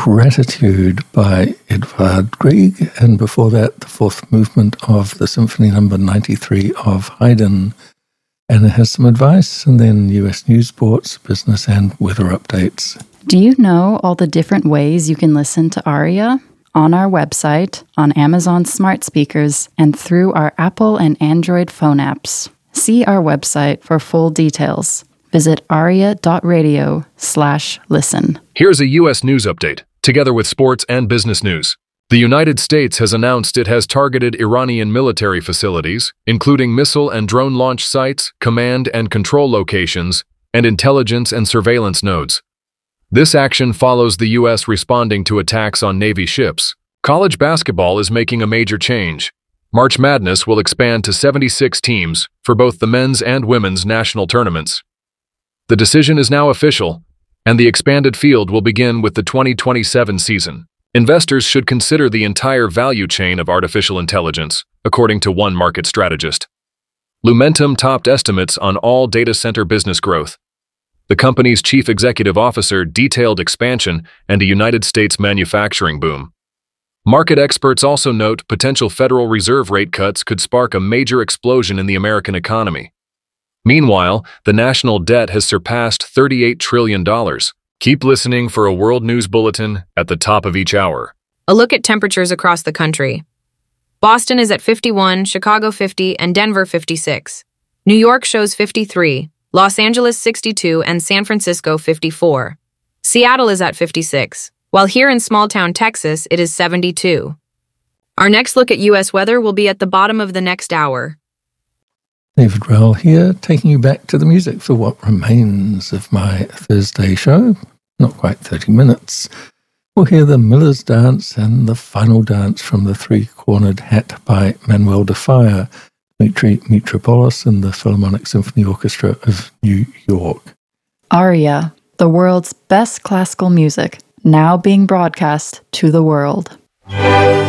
Gratitude by Edvard Grieg, and before that, the fourth movement of the Symphony Number 93 of Haydn. And it has some advice, and then US news, sports, business, and weather updates. Do you know all the different ways you can listen to Aria? On our website, on Amazon smart speakers, and through our Apple and Android phone apps. See our website for full details. Visit aria.radio/listen. Here's a U.S. news update, together with sports and business news. The United States has announced it has targeted Iranian military facilities, including missile and drone launch sites, command and control locations, and intelligence and surveillance nodes. This action follows the U.S. responding to attacks on Navy ships. College basketball is making a major change. March Madness will expand to 76 teams for both the men's and women's national tournaments. The decision is now official, and the expanded field will begin with the 2027 season. Investors should consider the entire value chain of artificial intelligence, according to one market strategist. Lumentum topped estimates on all data center business growth. The company's chief executive officer detailed expansion and a United States manufacturing boom. Market experts also note potential Federal Reserve rate cuts could spark a major explosion in the American economy. Meanwhile, the national debt has surpassed $38 trillion. Keep listening for a World News Bulletin at the top of each hour. A look at temperatures across the country. Boston is at 51, Chicago 50, and Denver 56. New York shows 53. Los Angeles 62, and San Francisco 54. Seattle is at 56, while here in small-town Texas it is 72. Our next look at U.S. weather will be at the bottom of the next hour. David Rowell here, taking you back to the music for what remains of my Thursday show. Not quite 30 minutes. We'll hear the Miller's Dance and the final dance from the Three-Cornered Hat by Manuel de Falla, Dmitri Mitropoulos and the Philharmonic Symphony Orchestra of New York. Aria, the world's best classical music, now being broadcast to the world.